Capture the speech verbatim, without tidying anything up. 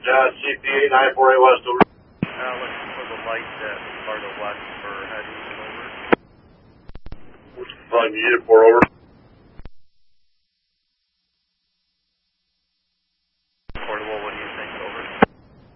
Uh, C P eight nine four eight West over. Uh, looking for the light at Sparta West for heading over. What's the time you need it for over?